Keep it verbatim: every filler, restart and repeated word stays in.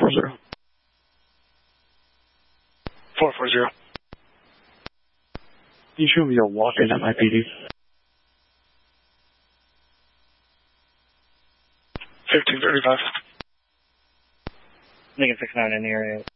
four zero. four four zero. Can you show me a walk-in at my P D? fifteen thirty-five. Lincoln six nine in the area.